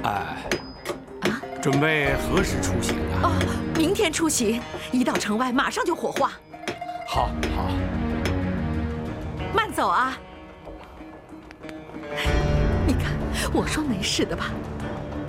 哎，准备何时出行啊？ 哦，明天出行，一到城外马上就火化。 好，好， 慢走啊！你看，我说没事的吧？